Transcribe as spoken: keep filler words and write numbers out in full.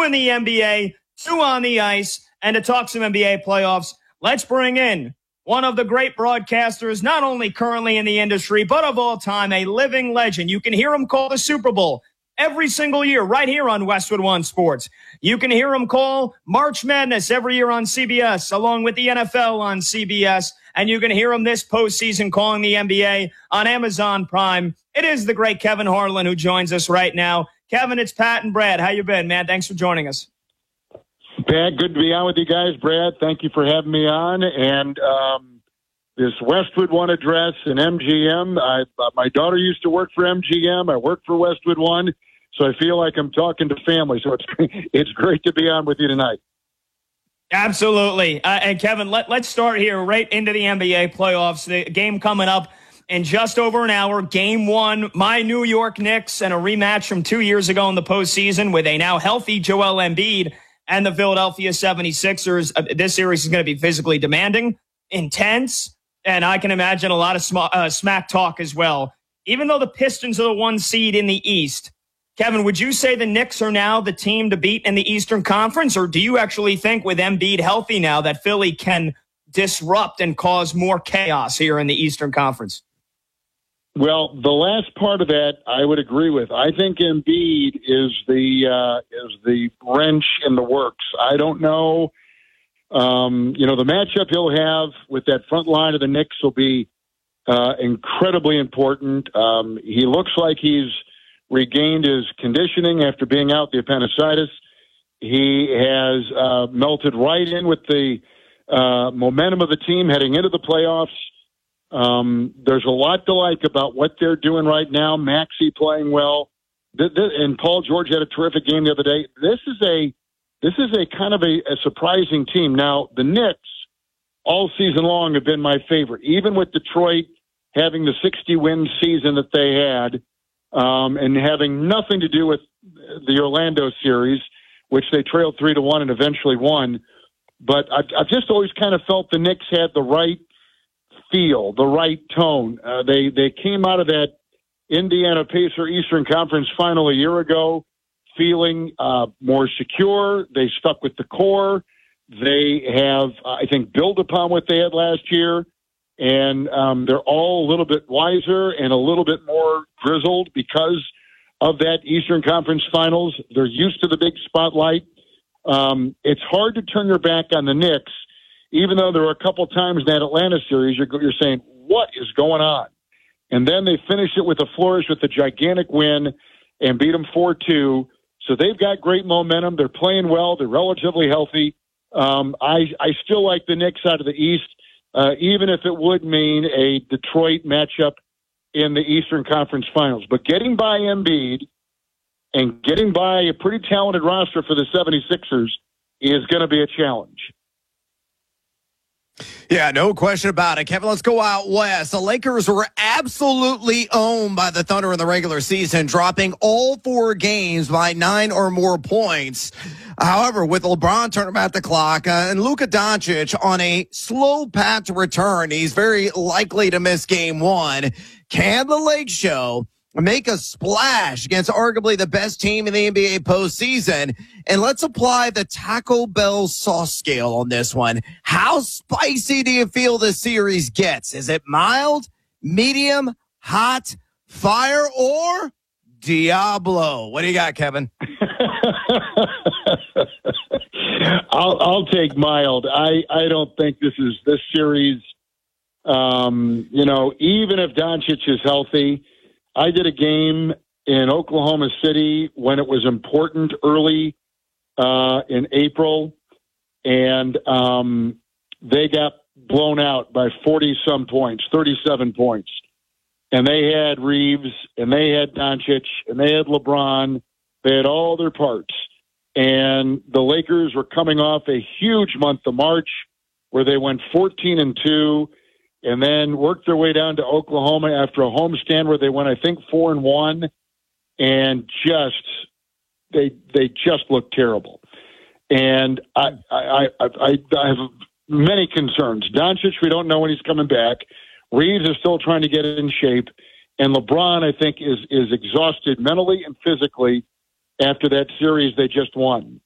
in the N B A, two on the ice, and to talk some N B A playoffs, let's bring in one of the great broadcasters, not only currently in the industry, but of all time, a living legend. You can hear him call the Super Bowl every single year right here on Westwood One Sports. You can hear him call March Madness every year on C B S, along with the N F L on C B S. And you can hear him this postseason calling the N B A on Amazon Prime. It is the great Kevin Harlan who joins us right now. Kevin, it's Pat and Brad. How you been, man? Thanks for joining us. Pat, good to be on with you guys. Brad, thank you for having me on. And um, this Westwood One address and M G M, I, my daughter used to work for M G M. I work for Westwood One. So I feel like I'm talking to family. So it's it's great to be on with you tonight. Absolutely. Uh, and Kevin, let, let's start here right into the N B A playoffs. The game coming up in just over an hour. Game one, my New York Knicks, and a rematch from two years ago in the postseason with a now healthy Joel Embiid and the Philadelphia seventy-sixers. Uh, this series is going to be physically demanding, intense, and I can imagine a lot of sm- uh, smack talk as well. Even though the Pistons are the one seed in the East, Kevin, would you say the Knicks are now the team to beat in the Eastern Conference, or do you actually think with Embiid healthy now that Philly can disrupt and cause more chaos here in the Eastern Conference? Well, the last part of that I would agree with. I think Embiid is the uh, is the wrench in the works. I don't know. Um, you know, the matchup he'll have with that front line of the Knicks will be uh, incredibly important. Um, he looks like he's regained his conditioning after being out the appendicitis. He has uh, melted right in with the uh, momentum of the team heading into the playoffs. Um, there's a lot to like about what they're doing right now. Maxey playing well, th- th- and Paul George had a terrific game the other day. This is a this is a kind of a, a surprising team. Now, the Knicks all season long have been my favorite, even with Detroit having the sixty win season that they had. Um, and having nothing to do with the Orlando series, which they trailed three to one and eventually won. But I've, I've just always kind of felt the Knicks had the right feel, the right tone. Uh, they they came out of that Indiana Pacer Eastern Conference final a year ago feeling uh, more secure. They stuck with the core. They have, I think, built upon what they had last year. And um, they're all a little bit wiser and a little bit more grizzled because of that Eastern Conference Finals. They're used to the big spotlight. Um, it's hard to turn your back on the Knicks, even though there were a couple times in that Atlanta series you're, you're saying, what is going on? And then they finished it with a flourish with a gigantic win and beat them four two. So they've got great momentum. They're playing well. They're relatively healthy. Um, I, I still like the Knicks out of the East. Uh, even if it would mean a Detroit matchup in the Eastern Conference Finals. But getting by Embiid and getting by a pretty talented roster for the seventy-sixers is going to be a challenge. Yeah, no question about it. Kevin, let's go out west. The Lakers were absolutely owned by the Thunder in the regular season, dropping all four games by nine or more points. However, with LeBron turning back the clock uh, and Luka Doncic on a slow path to return, he's very likely to miss game one. Can the Lake Show make a splash against arguably the best team in the N B A postseason? And let's apply the Taco Bell sauce scale on this one. How spicy do you feel this series gets? Is it mild, medium, hot, fire, or Diablo? What do you got, Kevin? I'll, I'll take mild. I, I don't think this is this series. Um, you know, even if Doncic is healthy, I did a game in Oklahoma City when it was important early uh, in April, and um, they got blown out by forty-some points, thirty-seven points. And they had Reeves, and they had Doncic, and they had LeBron. They had all their parts. And the Lakers were coming off a huge month of March where they went fourteen and two and then worked their way down to Oklahoma after a homestand where they went, I think, four and one, and just they they just looked terrible. And I I I, I, I have many concerns. Doncic, we don't know when he's coming back. Reeves is still trying to get in shape, and LeBron, I think, is is exhausted mentally and physically after that series they just won.